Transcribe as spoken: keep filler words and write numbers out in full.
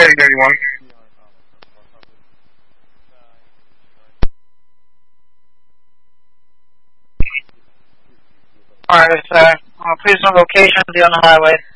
heading ninety-one. Alright, sir. Uh, please no location, be on the highway.